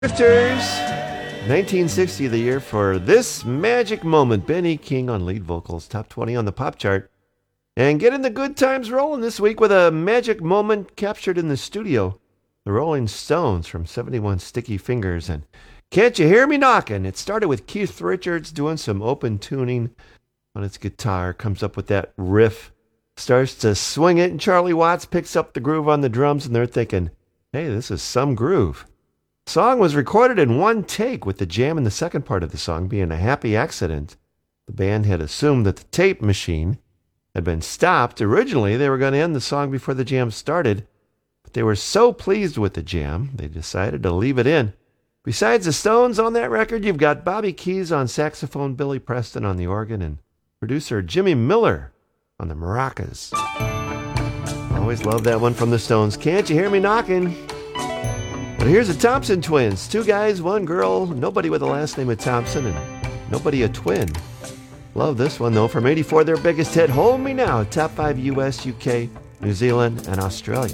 Drifters, 1960, the year for This Magic Moment. Benny King on lead vocals, top 20 on the pop chart. And getting the good times rolling this week with a magic moment captured in the studio. The Rolling Stones from 71 Sticky Fingers and Can't You Hear Me Knocking? It started with Keith Richards doing some open tuning on his guitar, comes up with that riff, starts to swing it, and Charlie Watts picks up the groove on the drums, and they're thinking, hey, this is some groove. The song was recorded in one take, with the jam in the second part of the song being a happy accident. The band had assumed that the tape machine had been stopped. Originally, they were going to end the song before the jam started, but they were so pleased with the jam, they decided to leave it in. Besides the Stones on that record, you've got Bobby Keys on saxophone, Billy Preston on the organ, and producer Jimmy Miller on the maracas. Always love that one from the Stones. Can't You Hear Me Knocking? But here's the Thompson Twins. Two guys, one girl, nobody with the last name of Thompson, and nobody a twin. Love this one, though. From 84, their biggest hit, Hold Me Now, top 5 U.S., UK, New Zealand, and Australia.